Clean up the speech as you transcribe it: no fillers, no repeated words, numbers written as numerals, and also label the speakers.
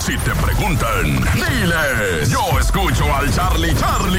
Speaker 1: Si te preguntan, dile, yo escucho al Charlie